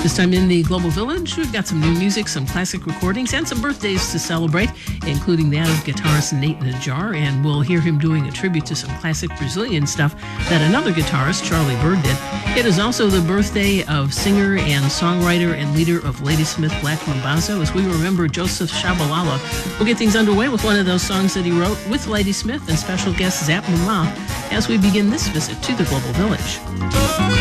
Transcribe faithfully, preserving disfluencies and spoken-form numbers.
This time in the Global Village, we've got some new music, some classic recordings, and some birthdays to celebrate, including that of guitarist Nate Najar, and we'll hear him doing a tribute to some classic Brazilian stuff that another guitarist, Charlie Byrd, did. It is also the birthday of singer and songwriter and leader of Ladysmith Black Mambazo, as we remember Joseph Shabalala. We'll get things underway with one of those songs that he wrote with Ladysmith and special guest Zap Mama as we begin this visit to the Global Village.